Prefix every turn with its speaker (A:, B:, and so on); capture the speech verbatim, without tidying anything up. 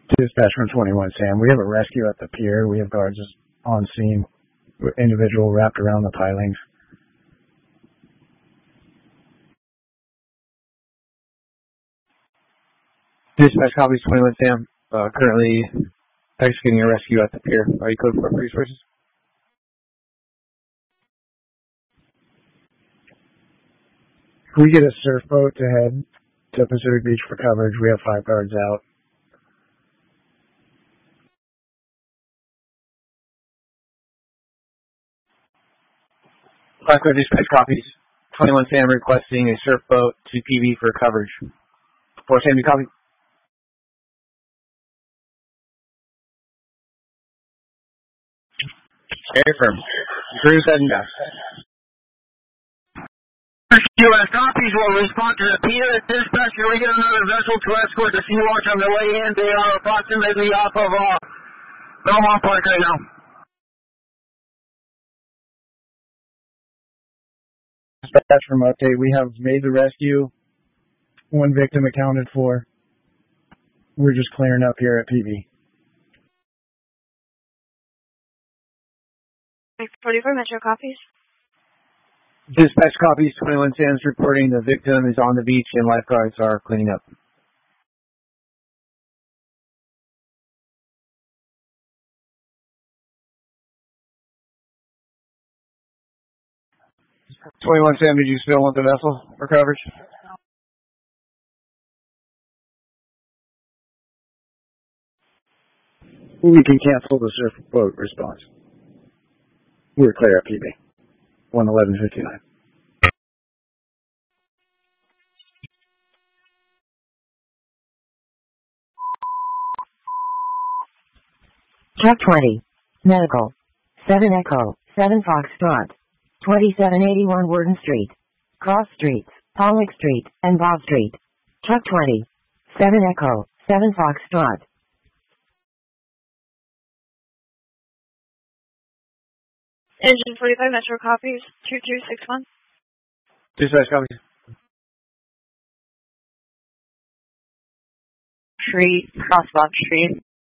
A: Dispatch from twenty-one Sam. We have a rescue at the pier. We have guards on scene. Individual wrapped around the pilings.
B: Dispatch copies twenty-one Sam. Uh, currently executing a rescue at the pier. Are you code for resources?
A: Can we get a surf boat to head to Pacific Beach for coverage? We have five guards out.
B: Blackwood dispatch copies. twenty-one Sam requesting a surf boat to P V for coverage. four Sam, you copy? Very firm. Cruise heading back.
C: U S copies will respond to the pier. Dispatch, we get another vessel to escort the Sea Watch on the way in. They are approximately off of uh, Belmont Park right now.
A: Dispatch from update. We have made the rescue. One victim accounted for. We're just clearing up here at P V.
D: forty-four Metro copies.
B: Dispatch copies. twenty-one Sam's reporting the victim is on the beach and lifeguards are cleaning up. twenty-one Sam, did you still want the vessel for coverage?
A: We can cancel the surf boat response. We're clear at P B. one eleven fifty-nine.
E: Truck twenty. Medical. seven Echo. seven Foxtrot. twenty-seven eighty-one Worden Street. Cross Streets. Pollock Street. And Bob Street. Truck twenty. seven Echo. seven Foxtrot.
D: Engine forty-five Metro copies. two two six one.
B: Dispatch copies.
D: Tree. Crosswalk Tree.